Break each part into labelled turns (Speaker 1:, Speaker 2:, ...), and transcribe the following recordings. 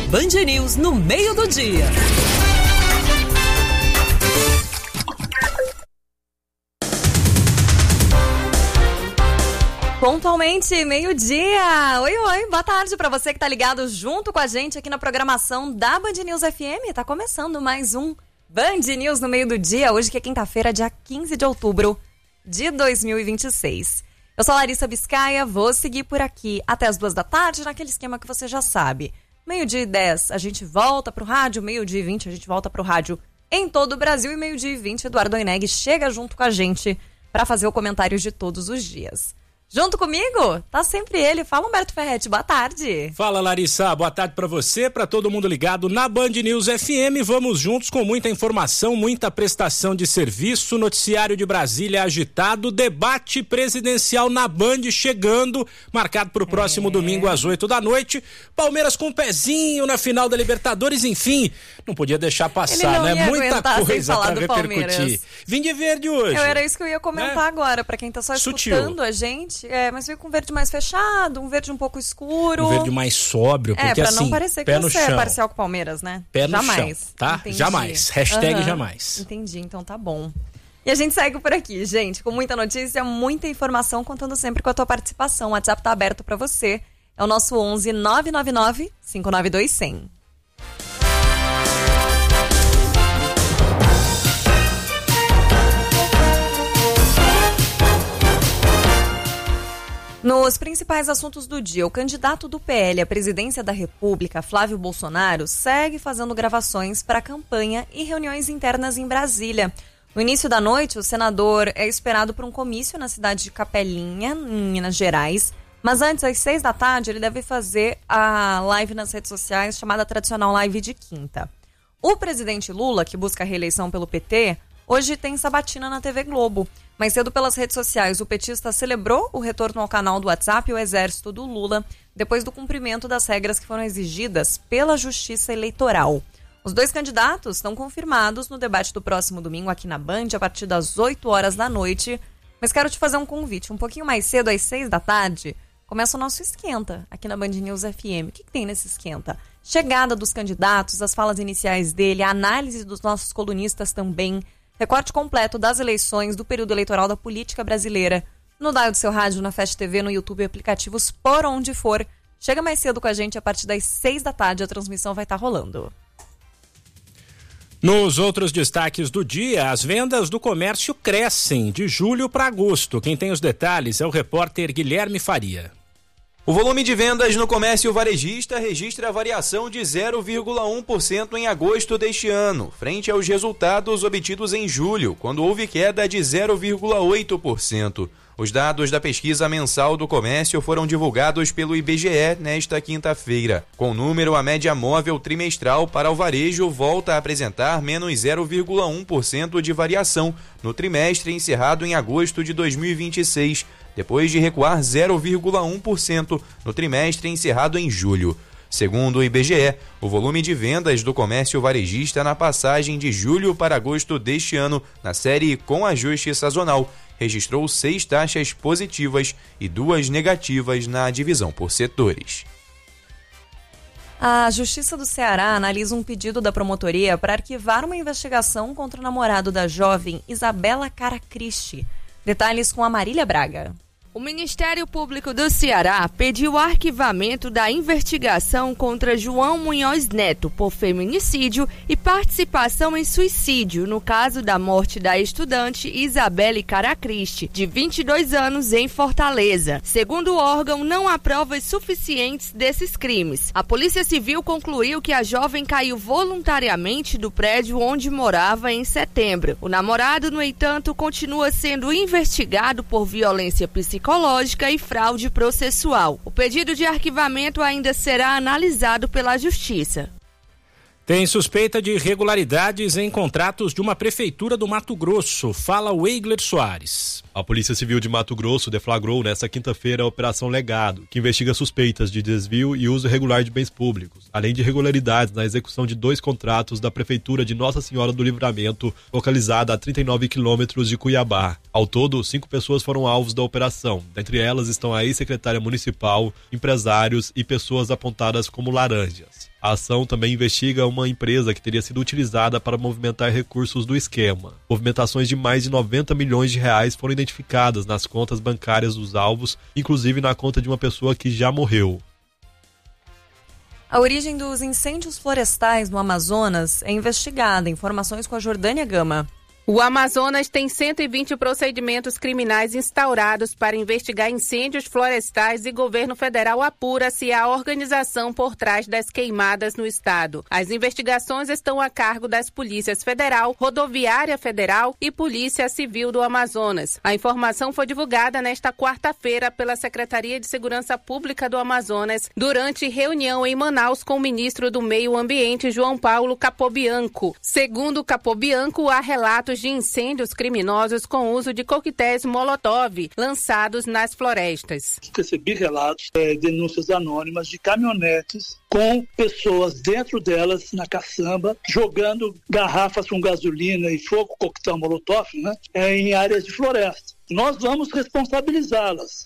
Speaker 1: Band News no meio do dia. Pontualmente, meio-dia. Oi, boa tarde para você que tá ligado junto com a gente aqui na programação da Band News FM. Tá começando mais um Band News no meio do dia, hoje que é quinta-feira, dia 15 de outubro de 2026. Eu sou a Larissa Biscaia, vou seguir por aqui até as 2 da tarde, naquele esquema que você já sabe. Meio-dia e 10, a gente volta pro rádio, meio-dia e 20, a gente volta pro rádio em todo o Brasil, e meio-dia e 20, Eduardo Oineg chega junto com a gente para fazer o comentário de todos os dias. Junto comigo, tá sempre ele. Fala, Humberto Ferretti, boa tarde.
Speaker 2: Fala, Larissa, boa tarde pra você, pra todo mundo ligado na Band News FM. Vamos juntos com muita informação, muita prestação de serviço, noticiário de Brasília agitado, debate presidencial na Band chegando, marcado pro próximo domingo às 8 da noite. Palmeiras com um pezinho na final da Libertadores, enfim, não podia deixar passar, né? Muita coisa pra repercutir. Vim de verde hoje.
Speaker 1: Era isso que eu ia comentar agora, pra quem tá só escutando a gente. Mas veio com um verde mais fechado, um verde um pouco escuro.
Speaker 2: Um verde mais sóbrio, porque
Speaker 1: pra
Speaker 2: assim,
Speaker 1: não parecer que você é parcial com o Palmeiras, né?
Speaker 2: Pé no
Speaker 1: jamais,
Speaker 2: chão, tá?
Speaker 1: Entendi.
Speaker 2: Jamais. Hashtag jamais.
Speaker 1: Entendi, então tá bom. E a gente segue por aqui, gente, com muita notícia, muita informação, contando sempre com a tua participação. O WhatsApp tá aberto pra você. É o nosso 11 999 592 100. Nos principais assuntos do dia, o candidato do PL à presidência da República, Flávio Bolsonaro, segue fazendo gravações para campanha e reuniões internas em Brasília. No início da noite, o senador é esperado por um comício na cidade de Capelinha, em Minas Gerais. Mas antes, às 6 da tarde, ele deve fazer a live nas redes sociais, chamada tradicional live de quinta. O presidente Lula, que busca a reeleição pelo PT, hoje tem sabatina na TV Globo. Mais cedo, pelas redes sociais, o petista celebrou o retorno ao canal do WhatsApp e o exército do Lula, depois do cumprimento das regras que foram exigidas pela Justiça Eleitoral. Os dois candidatos estão confirmados no debate do próximo domingo aqui na Band, a partir das 8 horas da noite. Mas quero te fazer um convite. Um pouquinho mais cedo, às 6 da tarde, começa o nosso esquenta aqui na Band News FM. O que tem nesse esquenta? Chegada dos candidatos, as falas iniciais dele, a análise dos nossos colunistas também, recorte completo das eleições, do período eleitoral da política brasileira, no dial do seu rádio, na Fast TV, no YouTube e aplicativos, por onde for. Chega mais cedo com a gente, a partir das 6 da tarde a transmissão vai estar rolando.
Speaker 2: Nos outros destaques do dia, as vendas do comércio crescem de julho para agosto. Quem tem os detalhes é o repórter Guilherme Faria.
Speaker 3: O volume de vendas no comércio varejista registra variação de 0,1% em agosto deste ano, frente aos resultados obtidos em julho, quando houve queda de 0,8%. Os dados da pesquisa mensal do comércio foram divulgados pelo IBGE nesta quinta-feira. Com o número, a média móvel trimestral para o varejo volta a apresentar menos 0,1% de variação no trimestre encerrado em agosto de 2026, depois de recuar 0,1% no trimestre encerrado em julho. Segundo o IBGE, o volume de vendas do comércio varejista na passagem de julho para agosto deste ano, na série com ajuste sazonal, registrou 6 taxas positivas e 2 negativas na divisão por setores.
Speaker 1: A Justiça do Ceará analisa um pedido da promotoria para arquivar uma investigação contra o namorado da jovem Isabela Caracristi. Detalhes com a Marília Braga.
Speaker 4: O Ministério Público do Ceará pediu o arquivamento da investigação contra João Munhoz Neto por feminicídio e participação em suicídio no caso da morte da estudante Isabelle Caracristi, de 22 anos, em Fortaleza. Segundo o órgão, não há provas suficientes desses crimes. A Polícia Civil concluiu que a jovem caiu voluntariamente do prédio onde morava em setembro. O namorado, no entanto, continua sendo investigado por violência psicológica e fraude processual. O pedido de arquivamento ainda será analisado pela Justiça.
Speaker 2: Tem suspeita de irregularidades em contratos de uma prefeitura do Mato Grosso. Fala o Eigler Soares.
Speaker 5: A Polícia Civil de Mato Grosso deflagrou nesta quinta-feira a Operação Legado, que investiga suspeitas de desvio e uso irregular de bens públicos, além de irregularidades na execução de 2 contratos da Prefeitura de Nossa Senhora do Livramento, localizada a 39 quilômetros de Cuiabá. Ao todo, 5 pessoas foram alvos da operação. Dentre elas estão a ex-secretária municipal, empresários e pessoas apontadas como laranjas. A ação também investiga uma empresa que teria sido utilizada para movimentar recursos do esquema. Movimentações de mais de 90 milhões de reais foram identificadas nas contas bancárias dos alvos, inclusive na conta de uma pessoa que já morreu.
Speaker 1: A origem dos incêndios florestais no Amazonas é investigada. Informações com a Jordânia Gama.
Speaker 6: O Amazonas tem 120 procedimentos criminais instaurados para investigar incêndios florestais e governo federal apura se há organização por trás das queimadas no estado. As investigações estão a cargo das Polícias Federal, Rodoviária Federal e Polícia Civil do Amazonas. A informação foi divulgada nesta quarta-feira pela Secretaria de Segurança Pública do Amazonas durante reunião em Manaus com o ministro do Meio Ambiente, João Paulo Capobianco. Segundo Capobianco, há relatos de incêndios criminosos com uso de coquetéis Molotov lançados nas florestas.
Speaker 7: Recebi relatos, denúncias anônimas de caminhonetes com pessoas dentro delas na caçamba, jogando garrafas com gasolina e fogo, coquetel Molotov, em áreas de floresta. Nós vamos responsabilizá-las.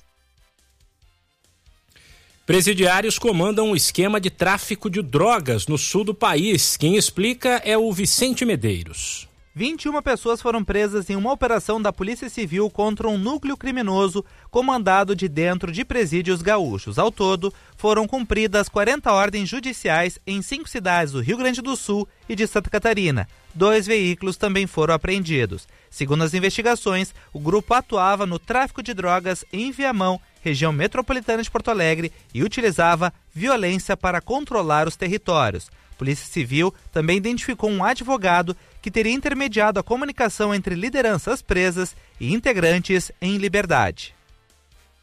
Speaker 2: Presidiários comandam um esquema de tráfico de drogas no sul do país. Quem explica é o Vicente Medeiros.
Speaker 8: 21 pessoas foram presas em uma operação da Polícia Civil contra um núcleo criminoso comandado de dentro de presídios gaúchos. Ao todo, foram cumpridas 40 ordens judiciais em 5 cidades do Rio Grande do Sul e de Santa Catarina. 2 veículos também foram apreendidos. Segundo as investigações, o grupo atuava no tráfico de drogas em Viamão, região metropolitana de Porto Alegre, e utilizava violência para controlar os territórios. A Polícia Civil também identificou um advogado que teria intermediado a comunicação entre lideranças presas e integrantes em liberdade.